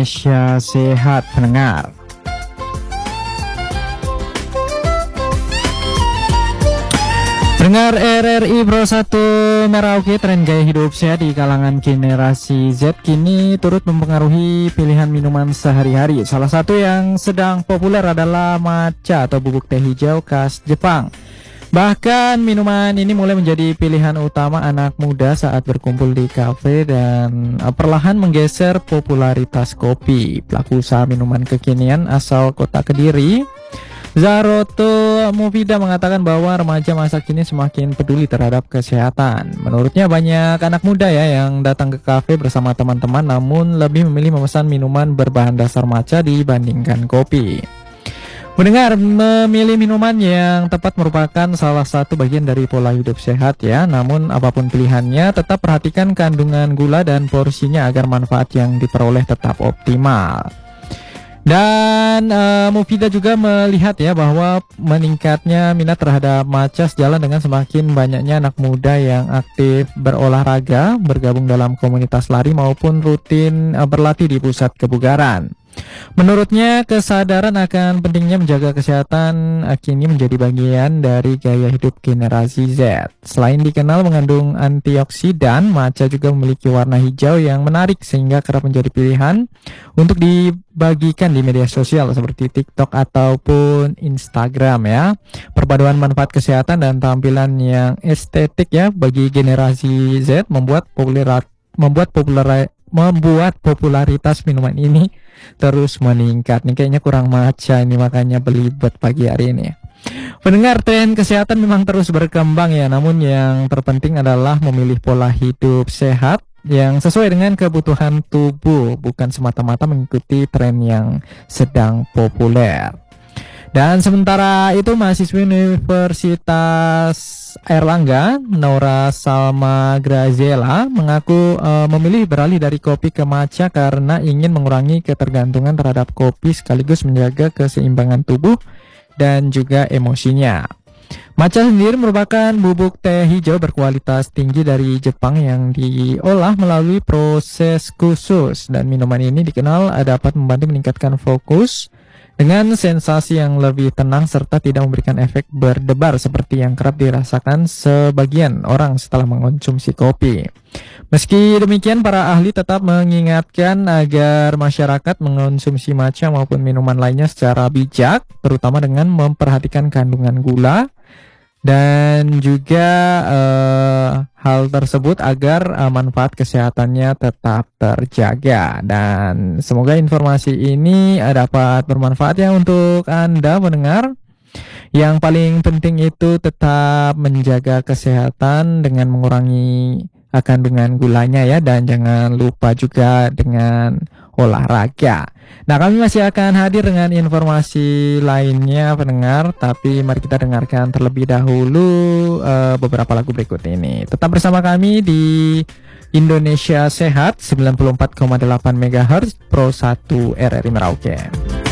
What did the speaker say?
Indonesia Sehat pendengar. Pendengar RRI Pro 1 Merauke, tren gaya hidup sehat di kalangan generasi Z kini turut mempengaruhi pilihan minuman sehari-hari. Salah satu yang sedang populer adalah matcha atau bubuk teh hijau khas Jepang. Bahkan minuman ini mulai menjadi pilihan utama anak muda saat berkumpul di kafe dan perlahan menggeser popularitas kopi. Pelaku usaha minuman kekinian asal kota Kediri, Zaroto Mufida, mengatakan bahwa remaja masa kini semakin peduli terhadap kesehatan. Menurutnya banyak anak muda yang datang ke kafe bersama teman-teman namun lebih memilih memesan minuman berbahan dasar matcha dibandingkan kopi. Mendengar, memilih minuman yang tepat merupakan salah satu bagian dari pola hidup sehat namun apapun pilihannya tetap perhatikan kandungan gula dan porsinya agar manfaat yang diperoleh tetap optimal. Dan Mufida juga melihat bahwa meningkatnya minat terhadap matcha sejalan dengan semakin banyaknya anak muda yang aktif berolahraga, bergabung dalam komunitas lari maupun rutin berlatih di pusat kebugaran. Menurutnya, kesadaran akan pentingnya menjaga kesehatan kini menjadi bagian dari gaya hidup generasi Z. Selain dikenal mengandung antioksidan, matcha juga memiliki warna hijau yang menarik sehingga kerap menjadi pilihan untuk dibagikan di media sosial seperti TikTok ataupun Instagram Perpaduan manfaat kesehatan dan tampilan yang estetik bagi generasi Z membuat popularitas minuman ini terus meningkat. Nih kayaknya kurang matcha ini, makanya beli buat pagi hari ini. Pendengar, tren kesehatan memang terus berkembang namun yang terpenting adalah memilih pola hidup sehat yang sesuai dengan kebutuhan tubuh, bukan semata-mata mengikuti tren yang sedang populer. Dan sementara itu, mahasiswi Universitas Airlangga, Nora Salma Graziella, mengaku memilih beralih dari kopi ke matcha karena ingin mengurangi ketergantungan terhadap kopi sekaligus menjaga keseimbangan tubuh dan juga emosinya. Matcha sendiri merupakan bubuk teh hijau berkualitas tinggi dari Jepang yang diolah melalui proses khusus, dan minuman ini dikenal dapat membantu meningkatkan fokus dengan sensasi yang lebih tenang serta tidak memberikan efek berdebar seperti yang kerap dirasakan sebagian orang setelah mengonsumsi kopi. Meski demikian, para ahli tetap mengingatkan agar masyarakat mengonsumsi matcha maupun minuman lainnya secara bijak, terutama dengan memperhatikan kandungan gula dan juga hal tersebut agar manfaat kesehatannya tetap terjaga. Dan semoga informasi ini dapat bermanfaat untuk Anda mendengar. Yang paling penting itu tetap menjaga kesehatan dengan mengurangi kandungan gulanya dan jangan lupa juga dengan olahraga. Nah, kami masih akan hadir dengan informasi lainnya pendengar, tapi mari kita dengarkan terlebih dahulu beberapa lagu berikut ini. Tetap bersama kami di Indonesia Sehat 94,8 MHz Pro 1 RRI Merauke.